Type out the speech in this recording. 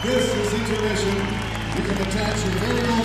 This is intermission. You can attach your very own